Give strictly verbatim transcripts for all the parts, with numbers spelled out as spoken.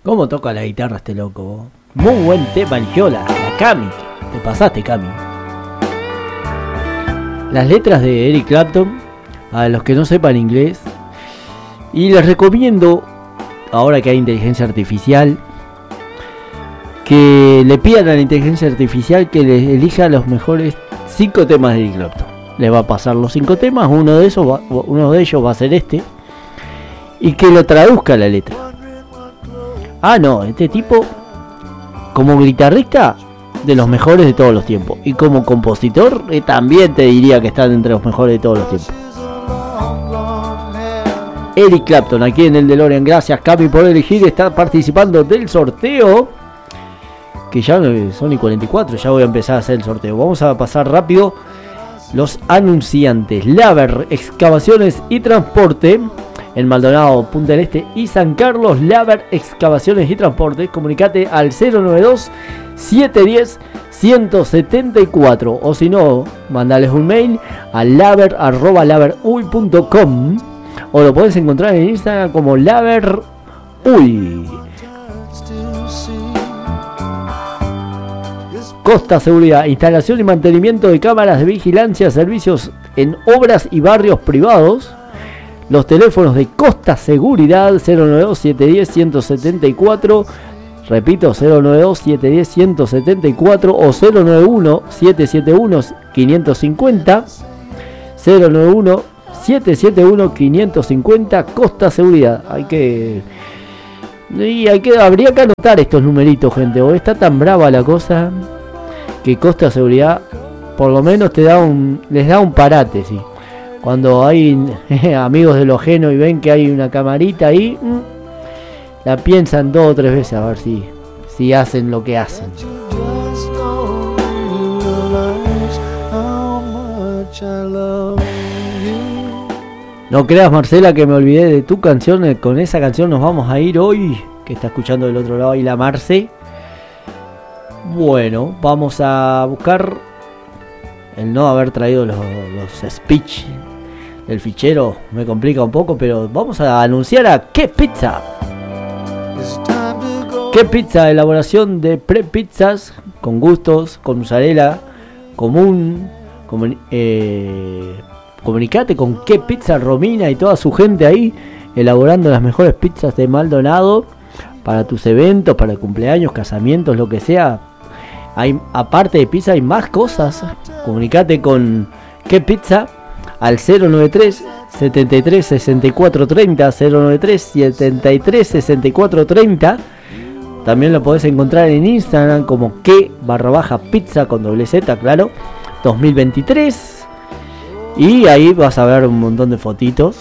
¿Cómo toca la guitarra este loco? Muy buen tema eligió la, la Cami. Te pasaste, Cami. Las letras de Eric Clapton, a los que no sepan inglés. Y les recomiendo, ahora que hay inteligencia artificial, que le pidan a la inteligencia artificial que les elija los mejores cinco temas de Eric Clapton. Le va a pasar los cinco temas, uno de esos va, uno de ellos va a ser este. Y que lo traduzca la letra. Ah, no, este tipo, como guitarrista, de los mejores de todos los tiempos. Y como compositor, eh, también te diría que está entre los mejores de todos los tiempos. Eric Clapton, aquí en el DeLorean. Gracias, Cami, por elegir. Está participando del sorteo. Que ya son y cuarenta y cuatro, ya voy a empezar a hacer el sorteo. Vamos a pasar rápido los anunciantes. Laver Excavaciones y Transporte en Maldonado, Punta del Este y San Carlos. Laver Excavaciones y Transporte. Comunicate al cero noventa y dos, siete uno cero, uno siete cuatro. O si no, mandales un mail a laver arroba laveruy punto com. O lo puedes encontrar en Instagram como laveruy. Costa Seguridad, instalación y mantenimiento de cámaras de vigilancia, servicios en obras y barrios privados. Los teléfonos de Costa Seguridad cero noventa y dos, siete uno cero, uno siete cuatro. Repito, cero noventa y dos, siete uno cero, uno siete cuatro o cero noventa y uno, siete siete uno, cinco cinco cero. cero noventa y uno, siete siete uno, cinco cinco cero. Costa Seguridad. Hay que... Y hay que, habría que anotar estos numeritos, gente. O está tan brava la cosa que Costa Seguridad por lo menos te da un, les da un parate, sí. Cuando hay amigos de lo ajeno y ven que hay una camarita ahí, mmm, la piensan dos o tres veces a ver si, si hacen lo que hacen. No creas, Marcela, que me olvidé de tu canción. Con esa canción nos vamos a ir hoy, que está escuchando del otro lado ahí la Marce. Bueno, vamos a buscar el no haber traído los, los speech del fichero. Me complica un poco, pero vamos a anunciar a Qué Pizza. Qué Pizza, elaboración de pre-pizzas con gustos, con mozzarella común. Comun, eh, comunicate con Qué Pizza, Romina y toda su gente ahí, elaborando las mejores pizzas de Maldonado para tus eventos, para cumpleaños, casamientos, lo que sea. Hay, aparte de pizza hay más cosas. Comunicate con Qué Pizza al cero noventa y tres, setenta y tres, sesenta y cuatro treinta, cero noventa y tres, setenta y tres, sesenta y cuatro treinta. También lo podés encontrar en Instagram como que barra baja pizza con doble Z, claro, dos mil veintitrés. Y ahí vas a ver un montón de fotitos.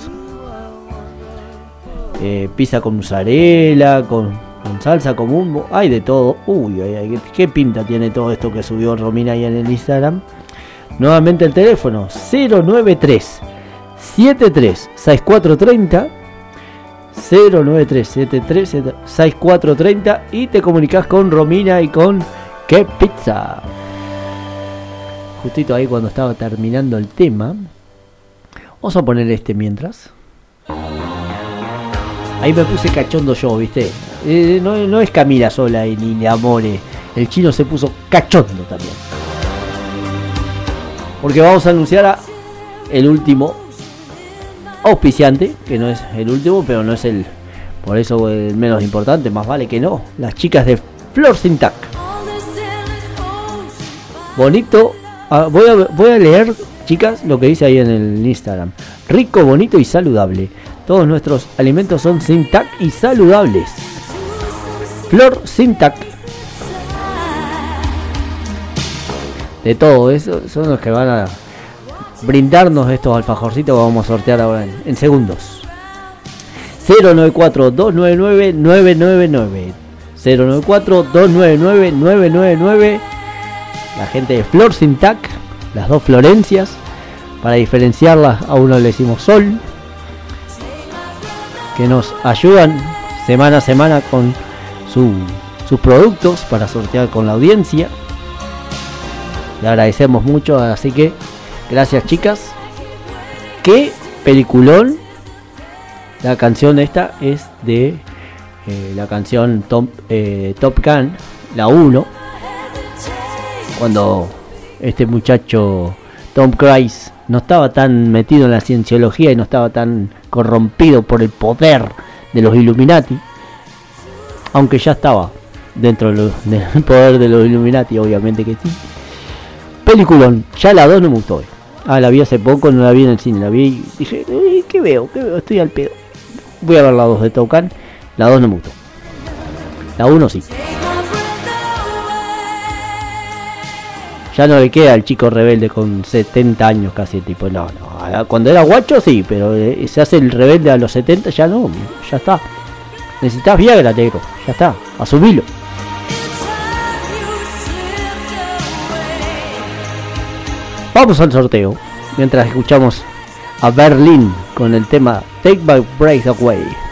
Eh, pizza con mozzarella, con, con salsa común, hay de todo. Uy, ay, ay, qué pinta tiene todo esto que subió Romina ahí en el Instagram. Nuevamente el teléfono cero noventa y tres, setenta y tres, sesenta y cuatro treinta, cero noventa y tres, setenta y tres, sesenta y cuatro treinta y te comunicas con Romina y con Qué Pizza. Justito ahí cuando estaba terminando el tema. Vamos a poner este mientras. Ahí me puse cachondo yo, ¿viste? Eh, no, no es Camila sola y ni Amore. El chino se puso cachondo también. Porque vamos a anunciar a el último auspiciante, que no es el último, pero no es el, por eso el menos importante, más vale que no. Las chicas de Flor Sintac. Bonito. Ah, voy, a, voy a leer, chicas, lo que dice ahí en el Instagram. Rico, bonito y saludable. Todos nuestros alimentos son Sintac y saludables. Flor Sintac. De todo eso son los que van a brindarnos estos alfajorcitos que vamos a sortear ahora en, en segundos. cero noventa y cuatro, dos noventa y nueve, nueve nueve nueve. cero noventa y cuatro, dos noventa y nueve, nueve nueve nueve. La gente de Flor Sintac, las dos Florencias, para diferenciarlas, a uno le decimos Sol, que nos ayudan semana a semana con su, sus productos para sortear con la audiencia. Le agradecemos mucho, así que gracias, chicas. Qué peliculón. La canción esta es de eh, la canción Top, eh, Top Gun, la uno, cuando este muchacho Tom Cruise no estaba tan metido en la cienciología y no estaba tan corrompido por el poder de los Illuminati, aunque ya estaba dentro de lo, del poder de los Illuminati, obviamente que sí. Peliculón, ya la dos no me gustó. Ah, la vi hace poco, no la vi en el cine, la vi y dije, ¿qué veo? ¿Qué veo? Estoy al pedo. Voy a ver la dos de Top Gun, la dos no me gustó. La uno sí. Ya no le queda al chico rebelde con setenta años casi, tipo, no, no. Cuando era guacho sí, pero se hace el rebelde a los setenta, ya no, ya está. Necesitas Viagra, negro, ya está, asumilo. Vamos al sorteo, mientras escuchamos a Berlín con el tema Take My Breath Away.